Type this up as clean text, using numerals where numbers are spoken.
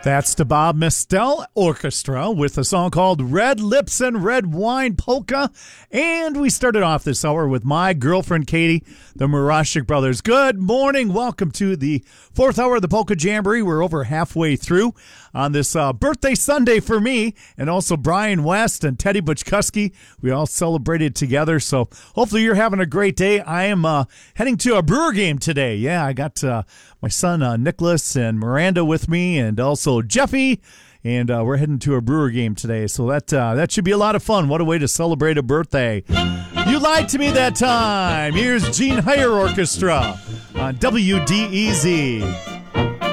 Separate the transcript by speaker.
Speaker 1: That's the Bob Mistel Orchestra with a song called Red Lips and Red Wine Polka. And we started off this hour with My Girlfriend Katie, the Murashik Brothers. Good morning. Welcome to the fourth hour of the Polka Jamboree. We're over halfway through on this birthday Sunday for me, and also Brian West and Teddy Butchkuski. We all celebrated together, so hopefully you're having a great day. I am heading to a Brewer game today. Yeah, I got my son Nicholas and Miranda with me, and also Jeffy, and we're heading to a Brewer game today, so that should be a lot of fun. What a way to celebrate a birthday. You lied to me that time. Here's Gene Heyer Orchestra on WDEZ.